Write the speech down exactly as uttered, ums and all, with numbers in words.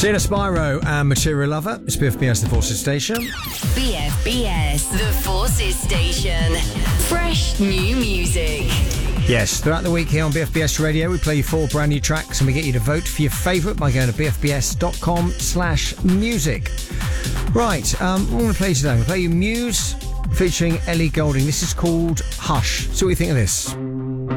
Sina Spyro and Material Lover. It's B F B S, the Forces Station. B F B S, the Forces Station. Fresh new music. Yes, throughout the week here on B F B S Radio, we play you four brand new tracks and we get you to vote for your favourite by going to bfbs.com slash music. Right, um, what I'm going to play today, I'm going to play you Muse featuring Ellie Goulding. This is called Hush. See what you think of this.